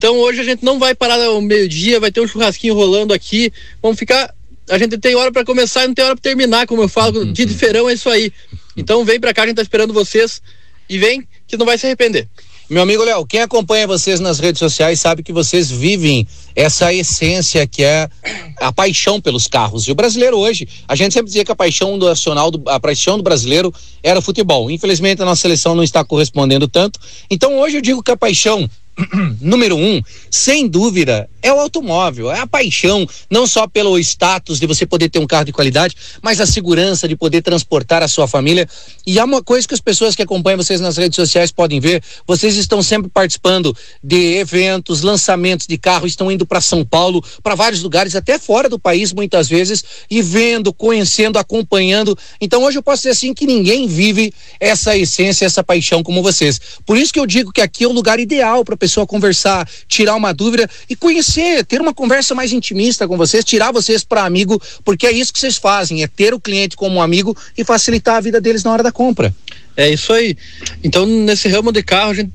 Então hoje a gente não vai parar ao meio-dia, vai ter um churrasquinho rolando aqui, vamos ficar, a gente tem hora para começar e não tem hora para terminar, como eu falo, dia de feirão é isso aí. Então vem pra cá, a gente tá esperando vocês e vem que não vai se arrepender. Meu amigo Léo, quem acompanha vocês nas redes sociais sabe que vocês vivem essa essência que é a paixão pelos carros. E o brasileiro hoje, a gente sempre dizia que a paixão a paixão do brasileiro era o futebol. Infelizmente a nossa seleção não está correspondendo tanto. Então hoje eu digo que a paixão número 1, sem dúvida, é o automóvel, é a paixão, não só pelo status de você poder ter um carro de qualidade, mas a segurança de poder transportar a sua família. E há uma coisa que as pessoas que acompanham vocês nas redes sociais podem ver, vocês estão sempre participando de eventos, lançamentos de carro, estão indo para São Paulo, para vários lugares, até fora do país muitas vezes, e vendo, conhecendo, acompanhando. Então hoje eu posso dizer assim que ninguém vive essa essência, essa paixão como vocês. Por isso que eu digo que aqui é o lugar ideal para pessoa conversar, tirar uma dúvida e conhecer, ter uma conversa mais intimista com vocês, tirar vocês para amigo, porque é isso que vocês fazem, é ter o cliente como um amigo e facilitar a vida deles na hora da compra. É isso aí. Então nesse ramo de carro a gente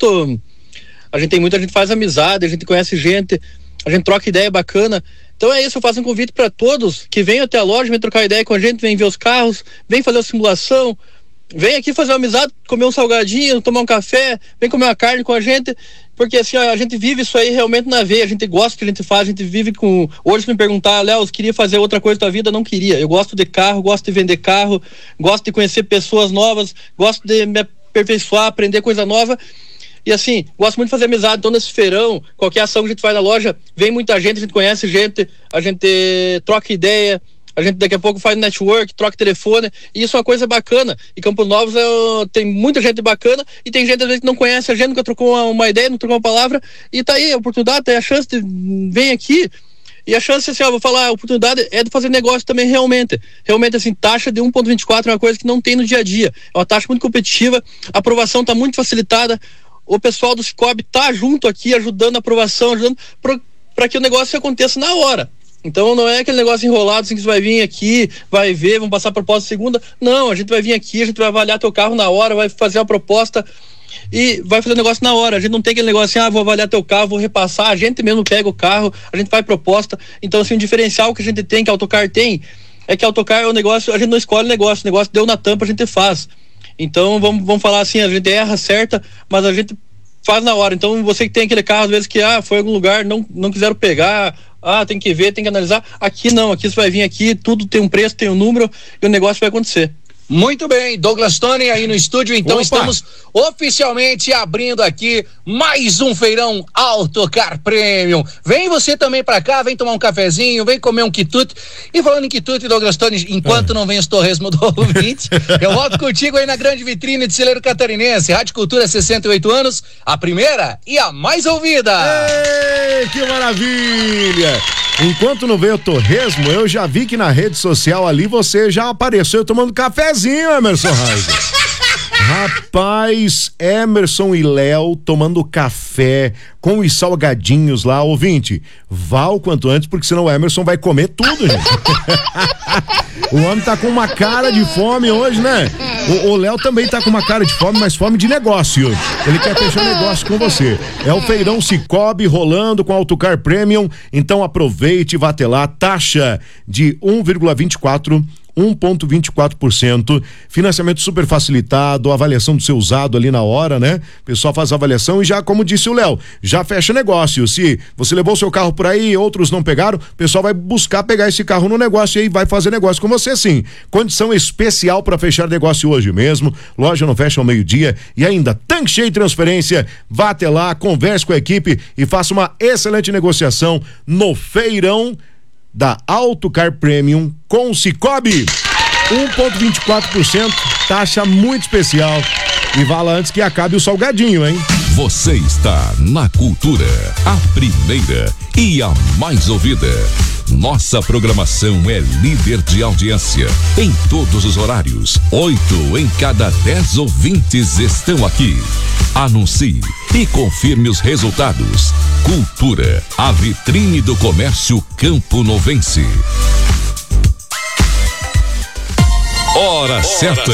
faz amizade, a gente conhece gente, a gente troca ideia bacana. Então é isso, eu faço um convite para todos que venham até a loja, vem trocar ideia com a gente, vem ver os carros, vem fazer a simulação, vem aqui fazer uma amizade, comer um salgadinho, tomar um café, vem comer uma carne com a gente, porque assim, a gente vive isso aí realmente na veia, a gente gosta do que a gente faz, a gente vive com... Hoje se me perguntar, Léo, você queria fazer outra coisa da vida? Não queria. Eu gosto de carro, gosto de vender carro, gosto de conhecer pessoas novas, gosto de me aperfeiçoar, aprender coisa nova. E assim, gosto muito de fazer amizade. Então nesse feirão, qualquer ação que a gente faz na loja, vem muita gente, a gente conhece gente, a gente troca ideia, a gente daqui a pouco faz network, troca telefone, e isso é uma coisa bacana. E Campos Novos tem muita gente bacana, e tem gente às vezes que não conhece a gente, nunca trocou uma ideia, não trocou uma palavra, e tá aí a oportunidade, tem a chance de vir aqui. E a chance, assim, vou falar, a oportunidade é de fazer negócio também realmente. Realmente, assim, taxa de 1,24 é uma coisa que não tem no dia a dia. É uma taxa muito competitiva, a aprovação tá muito facilitada, o pessoal do Cicobi tá junto aqui, ajudando a aprovação, ajudando para que o negócio aconteça na hora. Então não é aquele negócio enrolado assim que você vai vir aqui, vai ver, vamos passar a proposta segunda. Não, a gente vai vir aqui, a gente vai avaliar teu carro na hora, vai fazer uma proposta e vai fazer o negócio na hora. A gente não tem aquele negócio assim, vou avaliar teu carro, vou repassar, a gente mesmo pega o carro, a gente faz proposta. Então assim, o diferencial que a gente tem, que a Autocar tem, é que a Autocar é um negócio, a gente não escolhe o negócio deu na tampa, a gente faz. Então vamos falar assim, a gente erra, acerta, mas a gente faz na hora. Então você que tem aquele carro às vezes que foi em algum lugar, não quiseram pegar, tem que ver, tem que analisar. Aqui não, aqui você vai vir aqui, tudo tem um preço, tem um número e o negócio vai acontecer. Muito bem, Douglas Tony aí no estúdio, então estamos oficialmente abrindo aqui mais um feirão Autocar Premium. Vem você também pra cá, vem tomar um cafezinho, vem comer um quitute. E falando em quitute, Douglas Tony, enquanto não vem os torresmo do ouvinte, eu volto contigo aí na grande vitrine de celeiro catarinense, Rádio Cultura 68 anos, a primeira e a mais ouvida. Ei, que maravilha! Enquanto não veio o torresmo, eu já vi que na rede social ali você já apareceu tomando cafezinho, Emerson Raiz. Rapaz, Emerson e Léo tomando café com os salgadinhos lá, ouvinte, vá o quanto antes, porque senão o Emerson vai comer tudo, gente. O homem tá com uma cara de fome hoje, né? O Léo também tá com uma cara de fome, mas fome de negócio. Ele quer fechar negócio com você. É o feirão Cicobi rolando com Autocar Premium, então aproveite e vá até lá, taxa de 1,24%, financiamento super facilitado, avaliação do seu usado ali na hora, né? O pessoal faz a avaliação e já, como disse o Léo, já fecha negócio. Se você levou seu carro por aí, outros não pegaram, o pessoal vai buscar pegar esse carro no negócio e aí vai fazer negócio com você, sim. Condição especial para fechar negócio hoje mesmo, loja não fecha ao meio-dia e ainda tanque cheio de transferência. Vá até lá, converse com a equipe e faça uma excelente negociação no feirão da Autocar Premium com o Cicobi. 1,24%, taxa muito especial. E vá lá antes que acabe o salgadinho, hein? Você está na Cultura, a primeira e a mais ouvida. Nossa programação é líder de audiência em todos os horários. 8 em cada 10 ouvintes estão aqui. Anuncie e confirme os resultados. Cultura, a vitrine do comércio camponovense. Hora certa.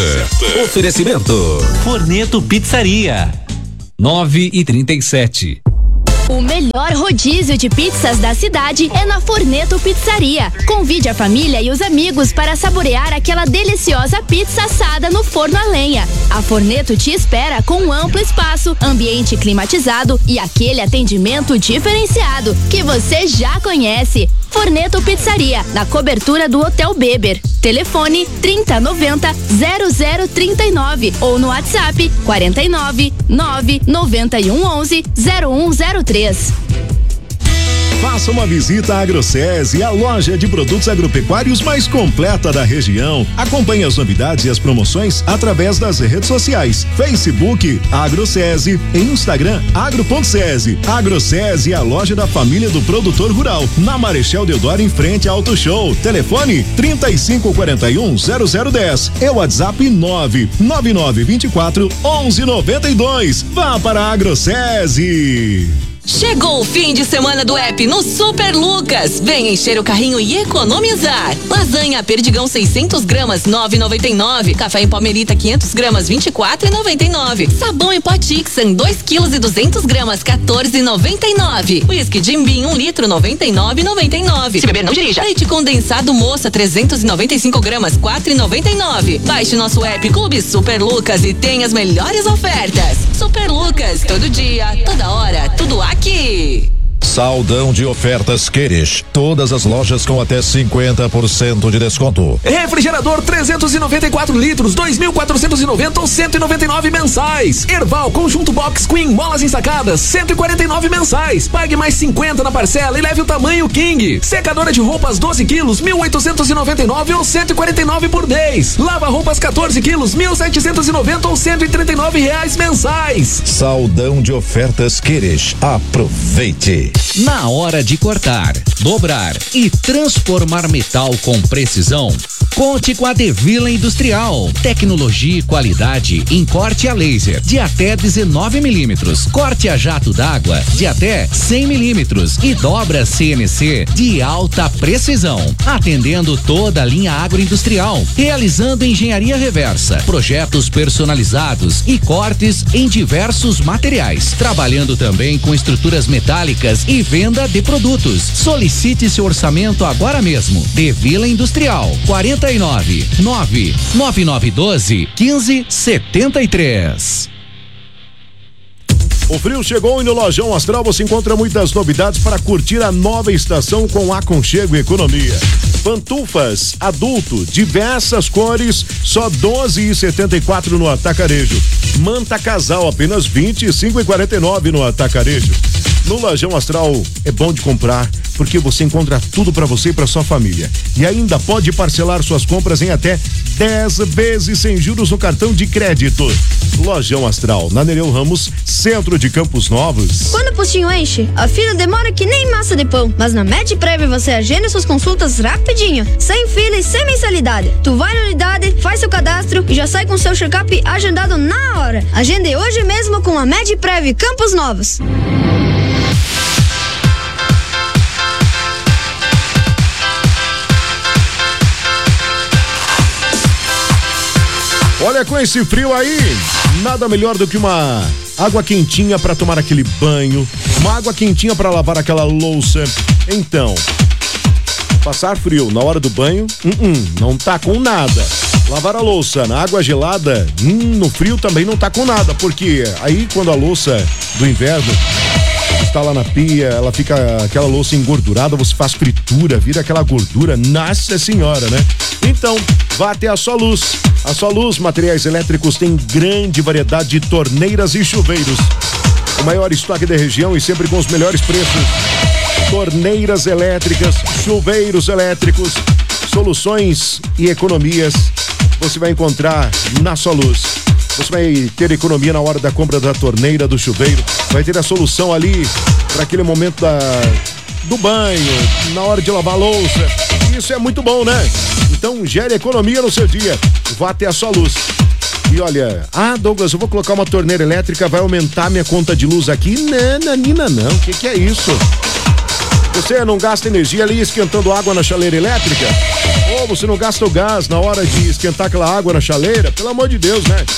Oferecimento Forneto Pizzaria. 9h37. O melhor rodízio de pizzas da cidade é na Forneto Pizzaria. Convide a família e os amigos para saborear aquela deliciosa pizza assada no forno a lenha. A Forneto te espera com um amplo espaço, ambiente climatizado e aquele atendimento diferenciado que você já conhece. Forneto Pizzaria, na cobertura do Hotel Beber. Telefone 3090-0039 ou no WhatsApp 499-9111-0103. Faça uma visita à AgroSese, a loja de produtos agropecuários mais completa da região. Acompanhe as novidades e as promoções através das redes sociais. Facebook AgroSese e Instagram agro.sese. AgroSese é a loja da família do produtor rural, na Marechal Deodoro, em frente ao Auto Show. Telefone 3541-0010 e WhatsApp 99924-1192. Vá para a AgroSese. Chegou o fim de semana do app no Super Lucas. Vem encher o carrinho e economizar. Lasanha Perdigão 600 gramas 9,99. Café em Palmerita 500 gramas 24,99. Sabão em pó Tixan 2 quilos e 200 gramas 14,99. Whisky Jim Beam 1 litro 99,99. Se beber não dirija. Leite condensado Moça 395 gramas 4,99. Baixe nosso app Clube Super Lucas e tenha as melhores ofertas. Super Lucas, todo dia, toda hora, tudo aqui. Saldão de ofertas Queires. Todas as lojas com até 50% de desconto. Refrigerador 394 litros, 2.490 ou 199 mensais. Erval Conjunto Box Queen, molas ensacadas, 149 mensais. Pague mais 50 na parcela e leve o tamanho King. Secadora de roupas 12 quilos, 1.899 ou 149 por 10. Lava roupas 14 quilos, 1.790 ou 139 reais mensais. Saldão de ofertas Queires. Aproveite. Na hora de cortar, dobrar e transformar metal com precisão, conte com a Devila Industrial. Tecnologia e qualidade em corte a laser de até 19 milímetros, corte a jato d'água de até 100 milímetros e dobra CNC de alta precisão, atendendo toda a linha agroindustrial, realizando engenharia reversa, projetos personalizados e cortes em diversos materiais, trabalhando também com estruturas metálicas e venda de produtos. Solicite seu orçamento agora mesmo. Devila Industrial 499-9912-1573. O frio chegou e no Lojão Astral você encontra muitas novidades para curtir a nova estação com aconchego e economia. Pantufas adulto, diversas cores, só 12,74 no atacarejo. Manta casal, apenas 25,49 no atacarejo. No Lojão Astral é bom de comprar porque você encontra tudo para você e para sua família. E ainda pode parcelar suas compras em até 10 vezes sem juros no cartão de crédito. Lojão Astral, na Nereu Ramos, centro de Campos Novos. Quando o postinho enche, a fila demora que nem massa de pão. Mas na MedPrev você agenda suas consultas rapidinho, sem fila e sem mensalidade. Tu vai na unidade, faz seu cadastro e já sai com seu check-up agendado na hora. Agende hoje mesmo com a MedPrev Campos Novos. Olha, com esse frio aí, nada melhor do que uma água quentinha para tomar aquele banho, uma água quentinha para lavar aquela louça. Então, passar frio na hora do banho, não tá com nada. Lavar a louça na água gelada, no frio também não tá com nada, porque aí quando a louça do inverno está lá na pia, ela fica aquela louça engordurada, você faz fritura, vira aquela gordura, nossa senhora, né? Então, vá até a Soluz. A Soluz Materiais Elétricos tem grande variedade de torneiras e chuveiros. O maior estoque da região e sempre com os melhores preços. Torneiras elétricas, chuveiros elétricos, soluções e economias você vai encontrar na Soluz. Você vai ter economia na hora da compra da torneira, do chuveiro, vai ter a solução ali para aquele momento do banho, na hora de lavar a louça. Isso é muito bom, né? Então gere economia no seu dia. Vá até a Soluz. E olha, Douglas, eu vou colocar uma torneira elétrica, vai aumentar minha conta de luz aqui? Nananina, não. O que é isso? Você não gasta energia ali esquentando água na chaleira elétrica? Ou você não gasta o gás na hora de esquentar aquela água na chaleira? Pelo amor de Deus, né?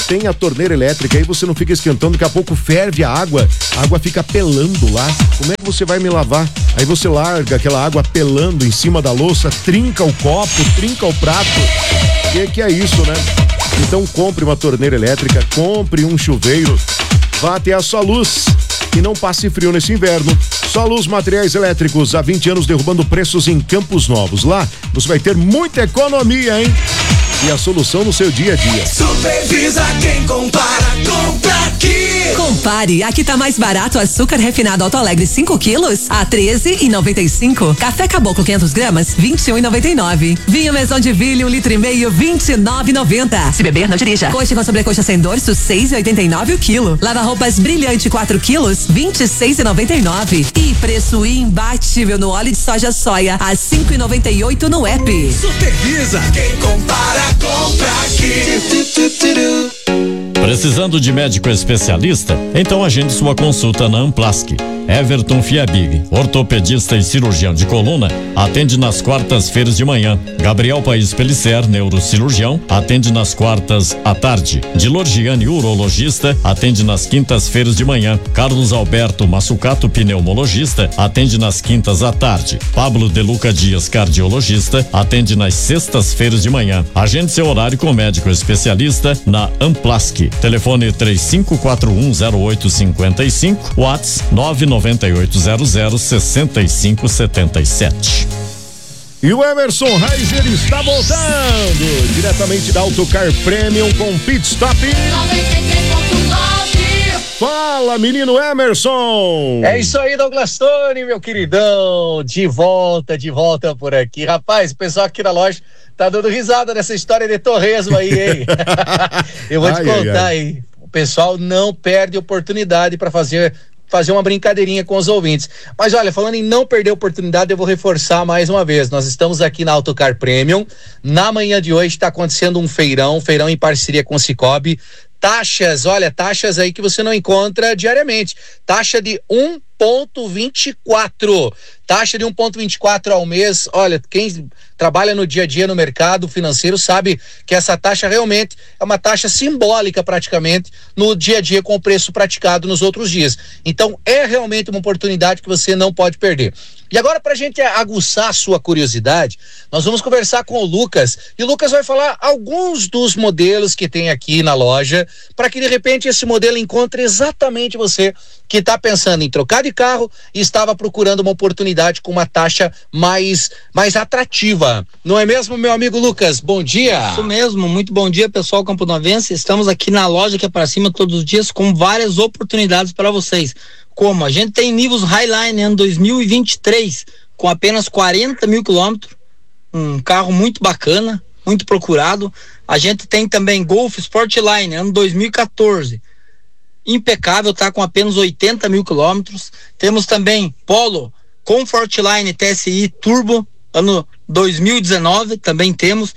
tem a torneira elétrica, aí você não fica esquentando, daqui a pouco ferve a água fica pelando lá. Como é que você vai me lavar? Aí você larga aquela água pelando em cima da louça, trinca o copo, trinca o prato. Que é isso, né? Então compre uma torneira elétrica, compre um chuveiro, vá até a Soluz e não passe frio nesse inverno. Soluz Materiais Elétricos, há 20 anos derrubando preços em Campos Novos. Lá você vai ter muita economia, hein? E a solução no seu dia a dia. Supervisa quem compara, compra aqui. Compare, aqui tá mais barato açúcar refinado Alto Alegre 5 quilos a R$13,95. Café Caboclo 500 gramas, R$21,99. Vinho Maison de Ville 1,5 litro, R$29,90. Se beber, não dirija. Coxa com sobrecoxa sem dorso, R$6,89 o quilo. Lava roupas Brilhante 4 quilos, R$26,99. E preço imbatível no óleo de soja soia, a R$5,98 no app. Supervisa quem compara, compra aqui. Precisando de médico especialista? Então agende sua consulta na Amplask. Everton Fiabig, ortopedista e cirurgião de coluna, atende nas quartas-feiras de manhã. Gabriel Paes Pellicer, neurocirurgião, atende nas quartas à tarde. Dilor Gianni, urologista, atende nas quintas-feiras de manhã. Carlos Alberto Massucato, pneumologista, atende nas quintas à tarde. Pablo De Luca Dias, cardiologista, atende nas sextas-feiras de manhã. Agende seu horário com médico especialista na Amplask. Telefone 35410855, WhatsApp 998006577. E o Emerson Reiser está voltando diretamente da Autocar Premium com Pit Stop 93.9. Fala, menino Emerson! É isso aí, Douglas Tony, meu queridão, de volta por aqui. Rapaz, o pessoal aqui na loja tá dando risada nessa história de torresmo aí, hein? Eu vou te contar aí. O pessoal não perde oportunidade para fazer uma brincadeirinha com os ouvintes. Mas olha, falando em não perder oportunidade, eu vou reforçar mais uma vez. Nós estamos aqui na Autocar Premium. Na manhã de hoje está acontecendo um feirão em parceria com o Cicobi. Taxas aí que você não encontra diariamente. Taxa de 1,24. Taxa de 1,24 ao mês. Olha, quem trabalha no dia a dia no mercado financeiro sabe que essa taxa realmente é uma taxa simbólica praticamente no dia a dia com o preço praticado nos outros dias. Então é realmente uma oportunidade que você não pode perder. E agora, pra gente aguçar a sua curiosidade, nós vamos conversar com o Lucas, e o Lucas vai falar alguns dos modelos que tem aqui na loja, para que de repente esse modelo encontre exatamente você que está pensando em trocar de carro e estava procurando uma oportunidade com uma taxa mais atrativa. Não é mesmo, meu amigo Lucas? Bom dia. Isso mesmo, muito bom dia, pessoal camponovense. Estamos aqui na loja que é para cima todos os dias com várias oportunidades para vocês. Como a gente tem Nivus Highline ano 2023 com apenas 40 mil quilômetros, um carro muito bacana, muito procurado. A gente tem também Golf Sportline ano 2014, impecável, tá com apenas 80 mil quilômetros. Temos também Polo Comfortline TSI Turbo ano 2019, também temos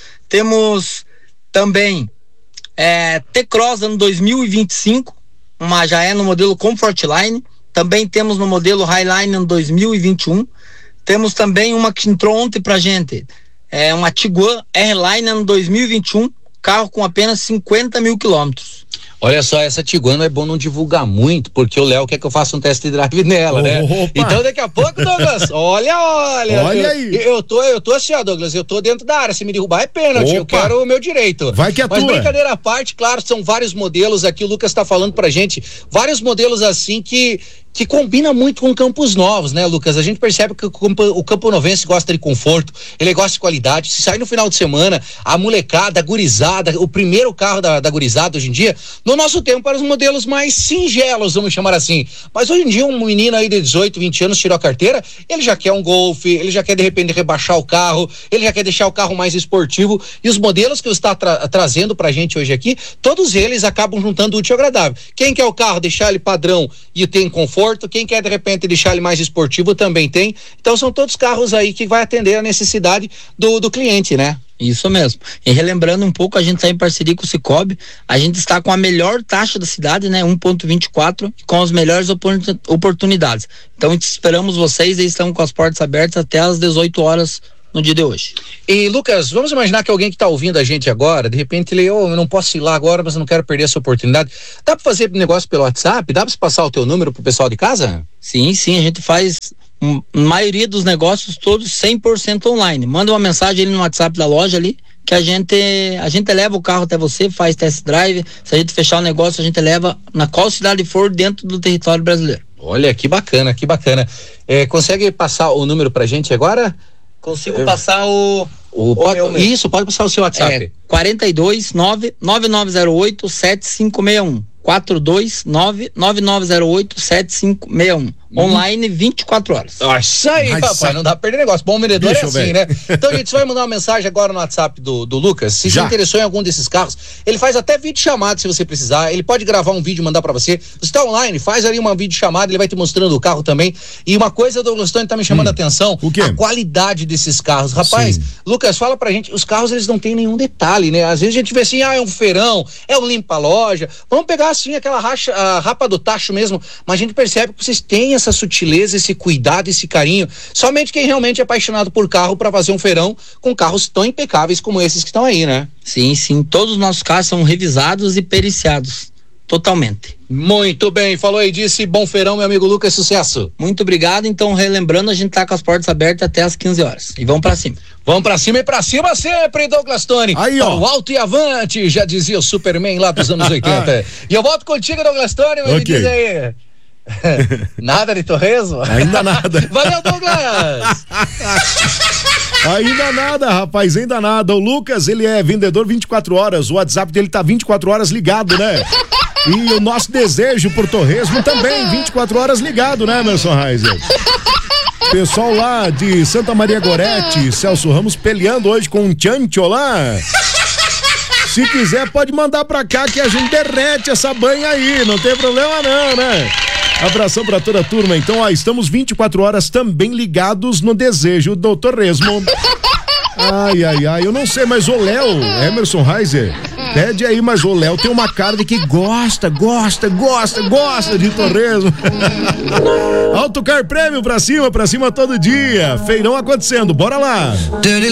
também T-Cross ano 2025, já é no modelo Comfortline. Também temos no modelo Highline ano 2021. Temos também uma que entrou ontem pra gente, uma Tiguan R-Line ano 2021, carro com apenas 50 mil quilômetros. Olha só, essa Tiguan não é bom não divulgar muito, porque o Léo quer que eu faça um test drive nela, né? Então daqui a pouco, Douglas, olha aí. Eu tô assim, ó, Douglas, eu tô dentro da área, se me derrubar é pênalti, eu quero o meu direito. Vai que é Mas tua. Brincadeira à parte, claro, são vários modelos aqui, o Lucas tá falando pra gente, vários modelos assim que combina muito com Campos Novos, né, Lucas? A gente percebe que o camponovense gosta de conforto, ele gosta de qualidade. Se sai no final de semana, a molecada, a gurizada, o primeiro carro da gurizada hoje em dia, no nosso tempo eram os modelos mais singelos, vamos chamar assim. Mas hoje em dia um menino aí de 18, 20 anos tirou a carteira, ele já quer um Golf, ele já quer de repente rebaixar o carro, ele já quer deixar o carro mais esportivo, e os modelos que você está trazendo pra gente hoje aqui, todos eles acabam juntando o útil ao agradável. Quem quer o carro, deixar ele padrão e tem conforto, quem quer de repente deixar ele mais esportivo também tem. Então são todos carros aí que vai atender a necessidade do cliente, né? Isso mesmo. E relembrando um pouco, a gente está em parceria com o Cicobi, a gente está com a melhor taxa da cidade, né? 1,24, com as melhores oportunidades. Então esperamos vocês, e estamos com as portas abertas até às 18 horas no dia de hoje. E Lucas, vamos imaginar que alguém que está ouvindo a gente agora, de repente ele, eu não posso ir lá agora, mas eu não quero perder essa oportunidade. Dá para fazer negócio pelo WhatsApp? Dá para passar o teu número pro pessoal de casa? Sim, a gente faz maioria dos negócios todos 100% online. Manda uma mensagem ali no WhatsApp da loja ali, que a gente leva o carro até você, faz test drive. Se a gente fechar o negócio, a gente leva na qual cidade for dentro do território brasileiro. Olha, que bacana, que bacana. Consegue passar o número pra gente agora? Consigo passar Isso, pode passar o seu WhatsApp. 429-9908-7561. 429-9908-7561. Online 24 horas. Isso aí, rapaz, não dá pra perder negócio. Bom vendedor é assim, né? Então, gente, você vai mandar uma mensagem agora no WhatsApp do Lucas. Se você interessou em algum desses carros, ele faz até vídeo chamada se você precisar. Ele pode gravar um vídeo e mandar pra você. Você tá online, faz ali uma vídeo chamada, ele vai te mostrando o carro também. E uma coisa, Douglas Tony, tá me chamando a atenção, a qualidade desses carros. Rapaz, Lucas, fala pra gente, os carros, eles não tem nenhum detalhe, né? Às vezes a gente vê assim, é um feirão, é um limpa-loja. Vamos pegar assim, aquela rapa do tacho mesmo, mas a gente percebe que vocês têm essa sutileza, esse cuidado, esse carinho. Somente quem realmente é apaixonado por carro para fazer um feirão com carros tão impecáveis como esses que estão aí, né? Sim, todos os nossos carros são revisados e periciados, totalmente. Muito bem, falou aí, disse, bom feirão, meu amigo Lucas, sucesso. Muito obrigado, então relembrando, a gente tá com as portas abertas até as 15 horas, e vamos pra cima. Vamos pra cima e pra cima sempre, Douglas Tony. Aí, ó. O alto e avante, já dizia o Superman lá dos anos 80. E eu volto contigo, Douglas Tony, mas me diz aí. Nada de torresmo? Ainda nada. Valeu, Douglas! Ainda nada, rapaz, ainda nada. O Lucas, ele é vendedor 24 horas, o WhatsApp dele tá 24 horas ligado, né? E o nosso desejo por torresmo também 24 horas ligado, né, Emerson Reiser? Pessoal lá de Santa Maria Gorete, Celso Ramos peleando hoje com um tchancho lá. Se quiser pode mandar pra cá que a gente derrete essa banha aí, não tem problema não, né? Abração pra toda a turma. Então, estamos 24 horas também ligados no desejo do torresmo. Ai, eu não sei, mas o Léo, Emerson Reiser, pede aí, mas o Léo tem uma cara de que gosta de torresmo. Autocar Prêmio pra cima todo dia. Feirão acontecendo, bora lá.